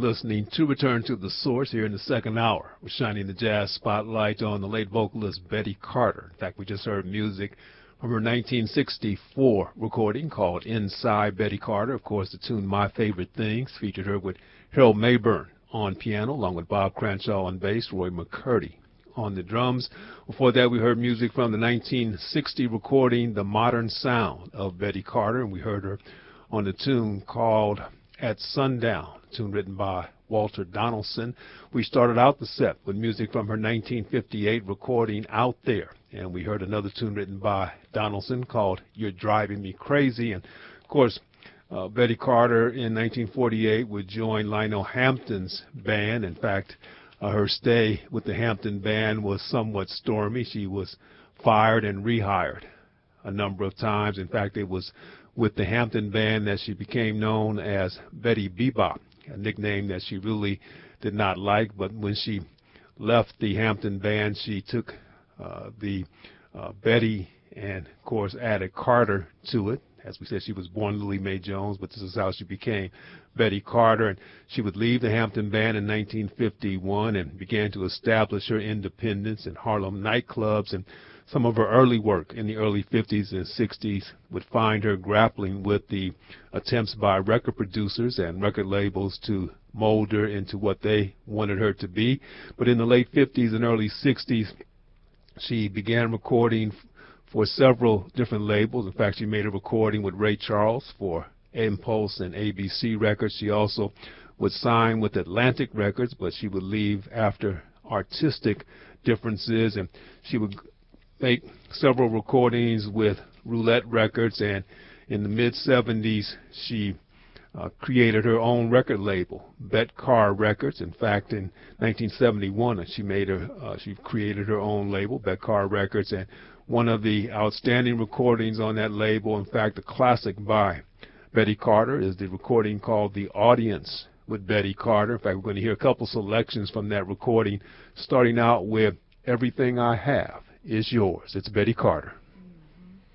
listening to Return to the Source here in the second hour. We're shining the jazz spotlight on the late vocalist Betty Carter. In fact, we just heard music from her 1964 recording called Inside Betty Carter. Of course, the tune My Favorite Things featured her with Harold Mayburn on piano, along with Bob Cranshaw on bass, Roy McCurdy on the drums. Before that, we heard music from the 1960 recording The Modern Sound of Betty Carter, and we heard her on the tune called At Sundown, a tune written by Walter Donaldson. We started out the set with music from her 1958 recording Out There, and we heard another tune written by Donaldson called You're Driving Me Crazy. And of course, Betty Carter in 1948 would join Lionel Hampton's band. In fact, her stay with the Hampton band was somewhat stormy. She was fired and rehired a number of times. In fact, it was with the Hampton band that she became known as Betty Bebop, a nickname that she really did not like. But when she left the Hampton band, she took the Betty and, of course, added Carter to it. As we said, she was born Lily Mae Jones, but this is how she became Betty Carter. And she would leave the Hampton band in 1951 and began to establish her independence in Harlem nightclubs. And some of her early work in the early 50s and 60s would find her grappling with the attempts by record producers and record labels to mold her into what they wanted her to be. But in the late 50s and early 60s, she began recording for several different labels. In fact, she made a recording with Ray Charles for Impulse and ABC Records. She also would sign with Atlantic Records, but she would leave after artistic differences, and she would make several recordings with Roulette Records. And in the mid-70s, she created her own record label, Bet Carr Records. In fact, in 1971, she created her own label, Bet Carr Records, and one of the outstanding recordings on that label, in fact, a classic by Betty Carter, is the recording called The Audience with Betty Carter. In fact, we're going to hear a couple selections from that recording, starting out with Everything I Have Is Yours. It's Betty Carter.